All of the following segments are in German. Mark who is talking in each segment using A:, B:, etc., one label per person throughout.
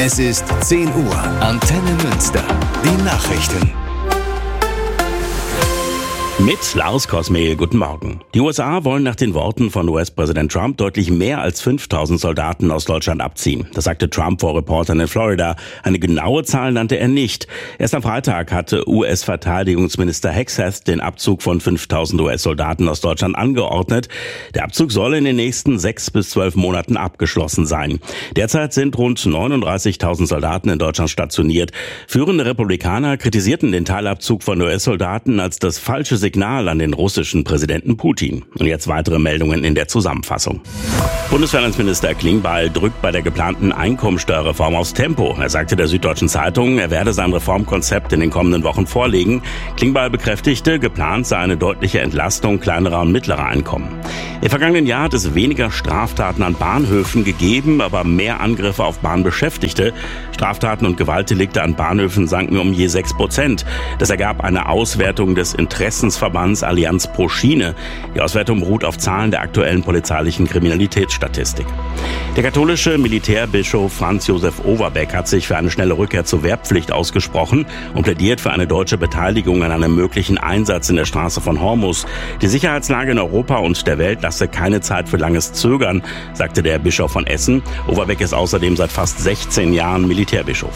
A: Es ist 10 Uhr. Antenne Münster. Die Nachrichten.
B: Mit Lars Kosmehl, guten Morgen. Die USA wollen nach den Worten von US-Präsident Trump deutlich mehr als 5000 Soldaten aus Deutschland abziehen. Das sagte Trump vor Reportern in Florida. Eine genaue Zahl nannte er nicht. Erst am Freitag hatte US-Verteidigungsminister Hegseth den Abzug von 5000 US-Soldaten aus Deutschland angeordnet. Der Abzug soll in den nächsten 6 bis 12 Monaten abgeschlossen sein. Derzeit sind rund 39.000 Soldaten in Deutschland stationiert. Führende Republikaner kritisierten den Teilabzug von US-Soldaten als das falsche Signal an den russischen Präsidenten Putin. Und jetzt weitere Meldungen in der Zusammenfassung. Bundesfinanzminister Klingbeil drückt bei der geplanten Einkommensteuerreform aufs Tempo. Er sagte der Süddeutschen Zeitung, er werde sein Reformkonzept in den kommenden Wochen vorlegen. Klingbeil bekräftigte, geplant sei eine deutliche Entlastung kleinerer und mittlerer Einkommen. Im vergangenen Jahr hat es weniger Straftaten an Bahnhöfen gegeben, aber mehr Angriffe auf Bahnbeschäftigte. Straftaten und Gewaltdelikte an Bahnhöfen sanken um je 6%. Das ergab eine Auswertung des Interessensverbands Allianz pro Schiene. Die Auswertung beruht auf Zahlen der aktuellen polizeilichen Kriminalitätsstatistik. Der katholische Militärbischof Franz Josef Overbeck hat sich für eine schnelle Rückkehr zur Wehrpflicht ausgesprochen und plädiert für eine deutsche Beteiligung an einem möglichen Einsatz in der Straße von Hormuz. Die Sicherheitslage in Europa und der Welt lasse keine Zeit für langes Zögern, sagte der Bischof von Essen. Overbeck ist außerdem seit fast 16 Jahren Militärbischof.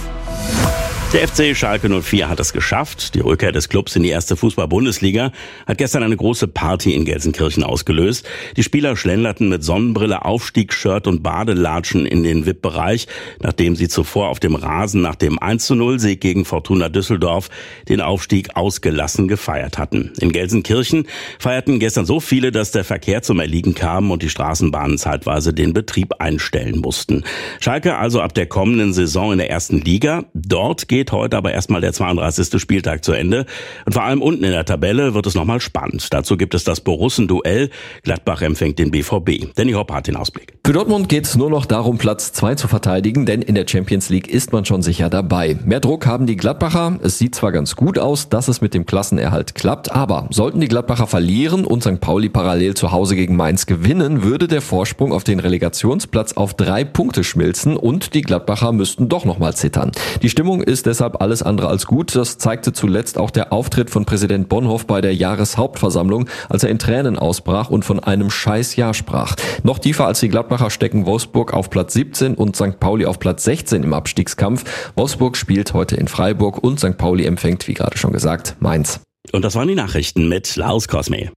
B: Der FC Schalke 04 hat es geschafft. Die Rückkehr des Clubs in die erste Fußball-Bundesliga hat gestern eine große Party in Gelsenkirchen ausgelöst. Die Spieler schlenderten mit Sonnenbrille, Aufstiegsshirt und Badelatschen in den VIP-Bereich, nachdem sie zuvor auf dem Rasen nach dem 1:0-Sieg gegen Fortuna Düsseldorf den Aufstieg ausgelassen gefeiert hatten. In Gelsenkirchen feierten gestern so viele, dass der Verkehr zum Erliegen kam und die Straßenbahnen zeitweise den Betrieb einstellen mussten. Schalke also ab der kommenden Saison in der ersten Liga. Dort geht heute aber erstmal der 32. Spieltag zu Ende. Und vor allem unten in der Tabelle wird es nochmal spannend. Dazu gibt es das Borussen-Duell. Gladbach empfängt den BVB. Danny Hopp hat den Ausblick.
C: Für Dortmund geht es nur noch darum, Platz 2 zu verteidigen, denn in der Champions League ist man schon sicher dabei. Mehr Druck haben die Gladbacher. Es sieht zwar ganz gut aus, dass es mit dem Klassenerhalt klappt, aber sollten die Gladbacher verlieren und St. Pauli parallel zu Hause gegen Mainz gewinnen, würde der Vorsprung auf den Relegationsplatz auf 3 Punkte schmilzen und die Gladbacher müssten doch nochmal zittern. Die Stimmung ist deshalb alles andere als gut. Das zeigte zuletzt auch der Auftritt von Präsident Bonhoff bei der Jahreshauptversammlung, als er in Tränen ausbrach und von einem Scheißjahr sprach. Noch tiefer als die Gladbacher stecken Wolfsburg auf Platz 17 und St. Pauli auf Platz 16 im Abstiegskampf. Wolfsburg spielt heute in Freiburg und St. Pauli empfängt, wie gerade schon gesagt, Mainz.
B: Und das waren die Nachrichten mit Lars Kosmehl.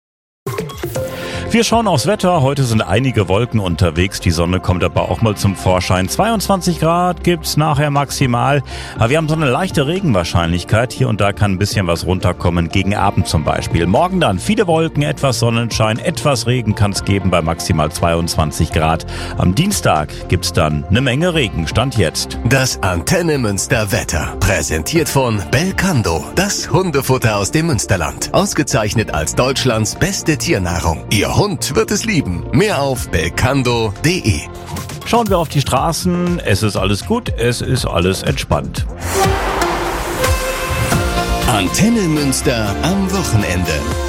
D: Wir schauen aufs Wetter. Heute sind einige Wolken unterwegs. Die Sonne kommt aber auch mal zum Vorschein. 22 Grad gibt's nachher maximal. Aber wir haben so eine leichte Regenwahrscheinlichkeit. Hier und da kann ein bisschen was runterkommen. Gegen Abend zum Beispiel. Morgen dann viele Wolken, etwas Sonnenschein, etwas Regen kann es geben bei maximal 22 Grad. Am Dienstag gibt's dann eine Menge Regen. Stand jetzt.
A: Das Antenne Münster Wetter. Präsentiert von Belcando. Das Hundefutter aus dem Münsterland. Ausgezeichnet als Deutschlands beste Tiernahrung. Ihr Hund wird es lieben. Mehr auf belcando.de.
D: Schauen wir auf die Straßen. Es ist alles gut, es ist alles entspannt.
A: Antenne Münster am Wochenende.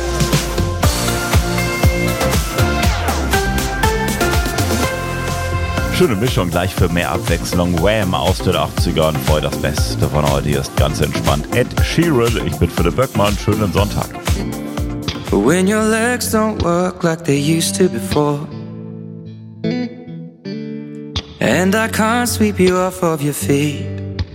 D: Schöne Mischung gleich für mehr Abwechslung. Wham aus den 80ern. Voll das Beste von heute ist ganz entspannt. Ed Sheeran, ich bin Philipp Böckmann. Schönen Sonntag.
E: But when your legs don't work like they used to before, and I can't sweep you off of your feet,